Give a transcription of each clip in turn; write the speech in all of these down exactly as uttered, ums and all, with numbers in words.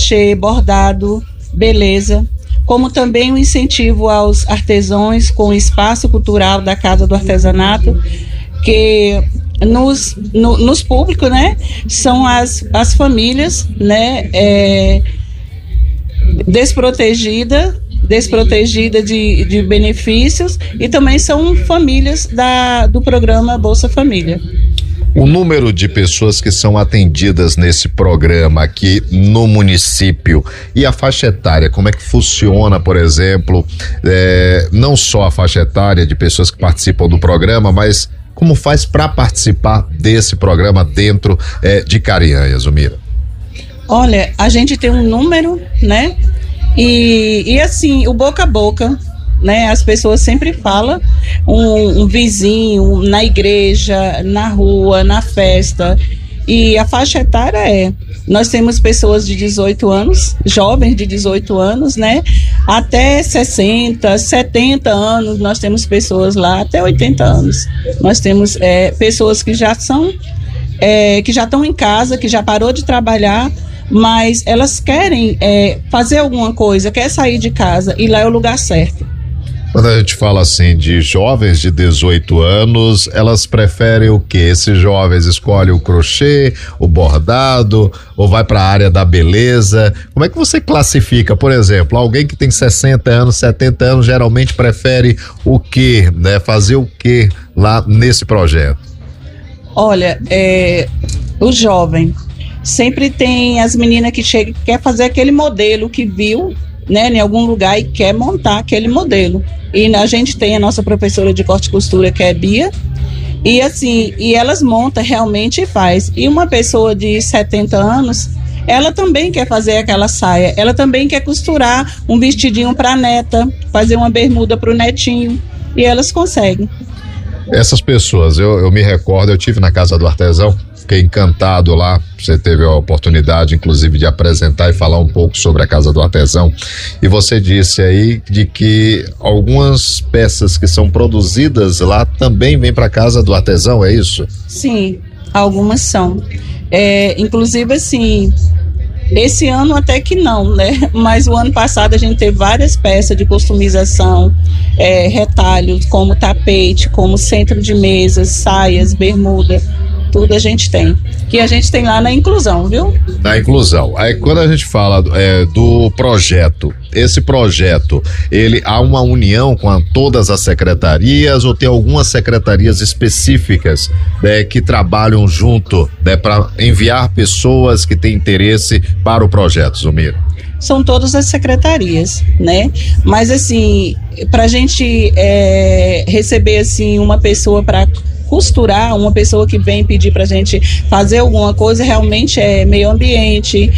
crochê, bordado, beleza, como também um incentivo aos artesãos com o espaço cultural da Casa do Artesanato, que nos, no, nos públicos, né, são as, as famílias, né, é, desprotegidas, desprotegida de, de benefícios, e também são famílias da, do programa Bolsa Família. O número de pessoas que são atendidas nesse programa aqui no município e a faixa etária, como é que funciona, por exemplo, é, não só a faixa etária de pessoas que participam do programa, mas como faz para participar desse programa dentro é, de Carianha, Zumira? Olha, a gente tem um número, né? E, e assim, o boca a boca, né? As pessoas sempre falam, um, um vizinho, na igreja, na rua, na festa. E a faixa etária é, nós temos pessoas de dezoito anos, jovens de dezoito anos, né? Até sessenta, setenta anos, nós temos pessoas lá, até oitenta anos. Nós temos é, pessoas que já são, é, que já estão em casa, que já parou de trabalhar, mas elas querem é, fazer alguma coisa, quer sair de casa, e lá é o lugar certo. Quando a gente fala assim de jovens de dezoito anos, elas preferem o quê? Esses jovens escolhem o crochê, o bordado, ou vai para a área da beleza? Como é que você classifica, por exemplo, alguém que tem sessenta anos, setenta anos, geralmente prefere o quê, né? Fazer o quê lá nesse projeto? Olha, é, o jovem sempre tem as meninas que chegam, quer fazer aquele modelo que viu, né, em algum lugar, e quer montar aquele modelo. E a gente tem a nossa professora de corte e costura, que é Bia, e assim, e elas montam realmente e faz. E uma pessoa de setenta anos, ela também quer fazer aquela saia, ela também quer costurar um vestidinho para a neta, fazer uma bermuda para o netinho, e elas conseguem. Essas pessoas, eu, eu me recordo, eu tive na Casa do Artesão, fiquei encantado lá. Você teve a oportunidade, inclusive, de apresentar e falar um pouco sobre a Casa do Artesão, e você disse aí de que algumas peças que são produzidas lá também vêm para a Casa do Artesão, é isso? Sim, algumas são. É, inclusive, assim, esse ano até que não, né? Mas o ano passado a gente teve várias peças de customização, é, retalhos, como tapete, como centro de mesas, saias, bermuda. Tudo a gente tem, que a gente tem lá na inclusão, viu? Na inclusão. Aí quando a gente fala é, do projeto, esse projeto, ele há uma união com a, todas as secretarias, ou tem algumas secretarias específicas, né, que trabalham junto, né, para enviar pessoas que têm interesse para o projeto, Zumira? São todas as secretarias, né? Mas assim, para a gente é, receber assim uma pessoa para costurar, uma pessoa que vem pedir pra gente fazer alguma coisa, realmente é meio ambiente,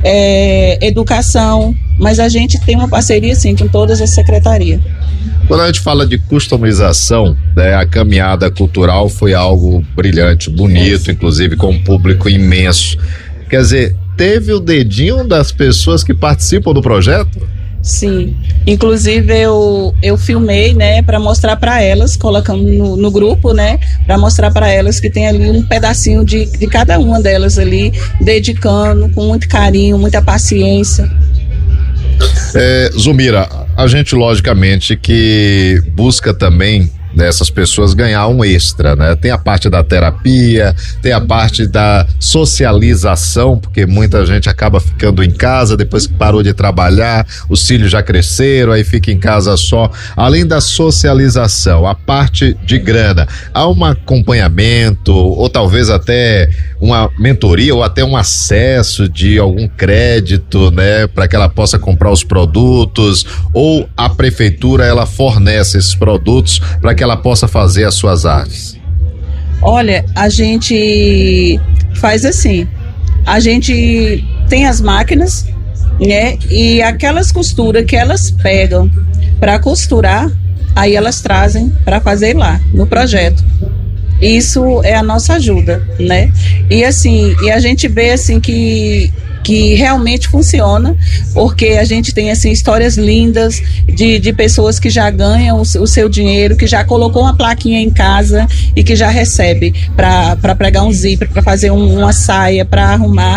é educação, mas a gente tem uma parceria sim com todas as secretarias. Quando a gente fala de customização, né, a caminhada cultural foi algo brilhante, bonito, inclusive com um público imenso. Quer dizer, teve o dedinho das pessoas que participam do projeto? Sim, inclusive eu, eu filmei, né, para mostrar para elas, colocando no, no grupo, né, para mostrar para elas que tem ali um pedacinho de, de cada uma delas ali, dedicando com muito carinho, muita paciência. É, Zumira, a gente logicamente que busca também dessas pessoas ganhar um extra, né? Tem a parte da terapia, tem a parte da socialização, porque muita gente acaba ficando em casa depois que parou de trabalhar, os filhos já cresceram, aí fica em casa só. Além da socialização, a parte de grana, há um acompanhamento, ou talvez até uma mentoria, ou até um acesso de algum crédito, né? Para que ela possa comprar os produtos, ou a prefeitura, ela fornece esses produtos para que ela possa fazer as suas artes? Olha, a gente faz assim, a gente tem as máquinas, né, e aquelas costuras que elas pegam para costurar, aí elas trazem para fazer lá no projeto. Isso é a nossa ajuda, né? E assim, e a gente vê assim que que realmente funciona, porque a gente tem assim histórias lindas de, de pessoas que já ganham o, o seu dinheiro, que já colocou uma plaquinha em casa e que já recebe para pregar um zíper, para fazer um, uma saia, para arrumar.